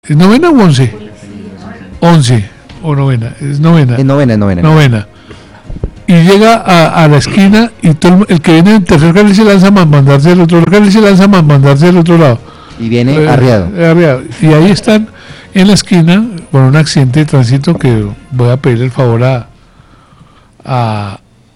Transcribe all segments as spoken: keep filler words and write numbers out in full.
¿Es novena o once? Once o novena, es novena. Es novena, novena. Novena. Y llega a, a la esquina y todo el, el que viene en tercer carril se lanza a mandarse del otro carril, se lanza a mandarse del otro lado. Y viene eh, arriado. arriado. Y ahí están en la esquina por un accidente de tránsito que voy a pedir el favor a, a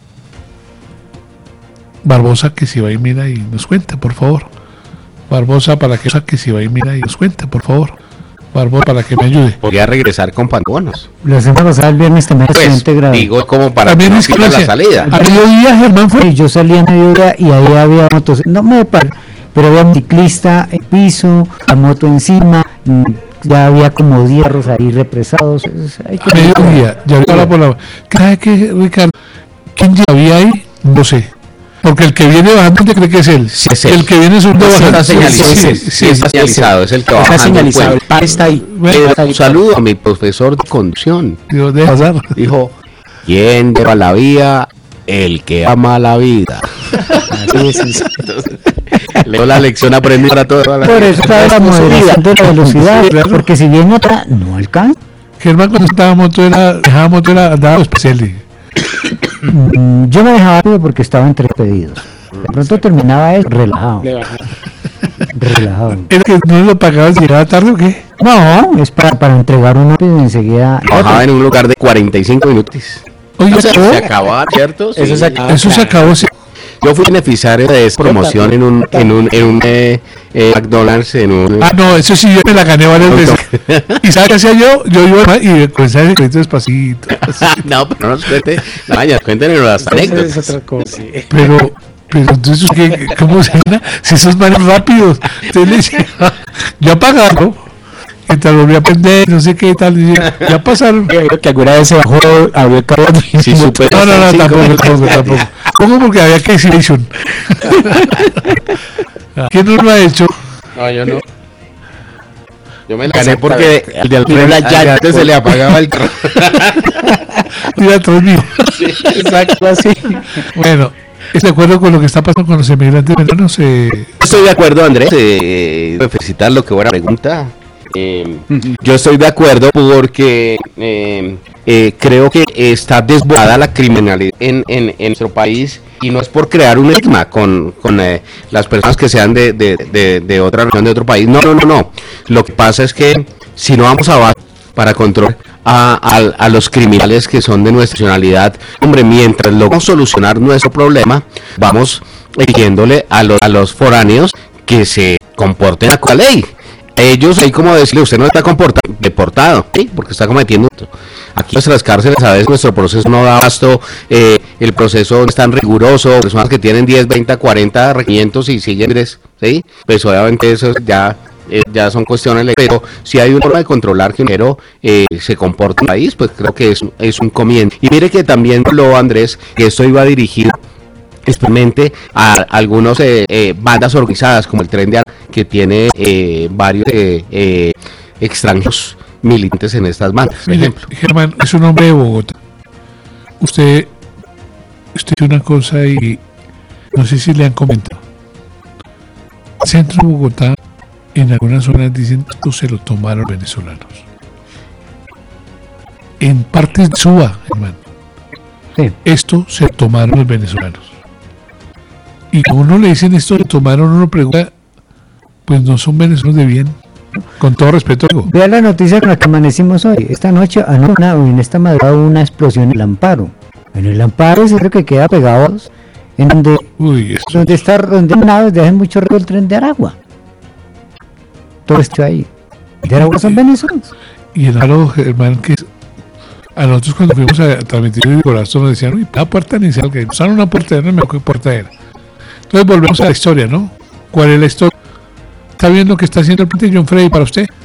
Barbosa que si va y mira y nos cuenta, por favor. Barbosa para que, que si va y mira y nos cuenta, por favor. Barbosa para que me ayude. Podría regresar con pantones. La semana pasada, el viernes, también Pues, accidente grave. digo, como para También que no es que pierda no la sé, salida. a mediodía Germán fue. Y yo salí a mediodía y ahí había motos, no me paré, pero había un ciclista en piso, la moto encima, mm, ya había como hierros ahí represados. Es- hay que- A mediodía, ya ahora por la. ¿Sabe qué, Ricardo? ¿Quién ya había ahí? No sé. Porque el que viene bajando te cree que es él. Sí, es él. El que viene subiendo Sí, bajando. está señalizado, Sí, sí, sí, sí, está señalizado, es el que va Está bajando el señalizado, el puente. par está ahí. Bueno, Le- Un saludo a mi profesor de conducción. Digo, deja pasar. Dijo, ¿quién lleva la vía? El que ama la vida. Sí, sí, sí. Leo la lección aprendida para toda la Por eso está la moderación de la velocidad, Sí, claro. porque si viene otra, no alcanza. Germán cuando estaba en moto era, dejaba moto era, andaba especial. dije. Mm, Yo me dejaba rápido porque estaba entre pedidos. De pronto terminaba eso, relajado. Relajado. ¿Era que no lo pagabas si llegaba tarde o qué? No, es para, para entregar uno y enseguida. bajaba en un lugar de cuarenta y cinco minutos. Oye, O sea, ¿qué? se acababa, ¿cierto? Sí. Eso se acaba. Eso se acabó. Sí. Yo fui beneficiario de esa promoción en un en un en un eh, eh, McDonald's en un Ah, no, eso sí yo me la gané varias veces. ¿Y sabes qué hacía yo? Yo iba y comenzaba ese crédito despacito. no, pero no nos cuente, no, ya cuéntenos las anécdotas. Es otra cosa. Pero, pero entonces, ¿qué, ¿cómo se llama? Si esos manes rápidos. Entonces le decía, ya pagaron. Que te volví a aprender, no sé qué tal. Y ya, ya pasaron. Creo que alguna vez se bajó, abrió el carro. Sí, supe. No, no, no, Sí, tampoco, como- tampoco, tampoco. ¿Cómo? Porque había que exhibition. ¿Quién no lo ha hecho? No, yo no. Yo me la gané porque el de al Miró la frente al de llanta. antes se le apagaba el carro. Mira, atrás mío. Exacto, así. Bueno, ¿estás de acuerdo con lo que está pasando con los emigrantes venezolanos? Eh, Estoy de acuerdo, Andrés. Eh, eh, felicitar lo que buena pregunta. Eh, yo estoy de acuerdo porque eh, eh, creo que está desbordada la criminalidad en, en, en nuestro país y no es por crear un estigma con, con eh, las personas que sean de, de, de, de otra región, de otro país. No, no, no, no. Lo que pasa es que si no vamos a base para controlar a, a, a los criminales que son de nuestra nacionalidad, hombre, mientras logramos solucionar nuestro problema, vamos exigiéndole a los, a los foráneos que se comporten a la ley. Ellos hay como decirle, usted no está comportado, deportado, ¿sí? Porque está cometiendo esto. Aquí en nuestras cárceles a veces nuestro proceso no da abasto, eh, el proceso no es tan riguroso, personas que tienen diez, veinte, cuarenta requerimientos y siguen, ¿sí? Pues obviamente eso ya eh, ya son cuestiones, pero si hay una forma de controlar que un dinero eh, se comporta en el país, pues creo que es, es un comienzo. Y mire que también lo Andrés, que esto iba dirigido especialmente a algunos eh, eh, bandas organizadas como el Tren de Aragua, que tiene eh, varios eh, eh, extranjeros militantes en estas bandas, por mire, ejemplo. Germán es un hombre de Bogotá. Usted, usted dice una cosa y no sé si le han comentado. El centro de Bogotá, en algunas zonas dicen que se lo tomaron los venezolanos. En partes de Suba, hermano. Sí. Esto se tomaron los venezolanos. Y como uno le dicen esto, se tomaron, uno pregunta, pues no son venezolanos de bien. Con todo respeto, digo. Vea la noticia con la que amanecimos hoy. Esta noche, anoche, una- en esta madrugada, hubo una explosión en el Amparo. En el Amparo es el que queda pegado, en donde, Uy, esto. donde está, donde ha desde hace mucho rato el Tren de Aragua. Todo esto ahí. De Aragua son venezolanos. Y el aro, Germán, que es- a nosotros cuando fuimos a transmitir el corazón nos decían, uy, la puerta inicial, que usaron una puerta, no me acuerdo qué puerta era. Entonces volvemos a la historia, ¿no? ¿Cuál es la historia? ¿Está viendo lo que está haciendo el presidente John Freddy para usted?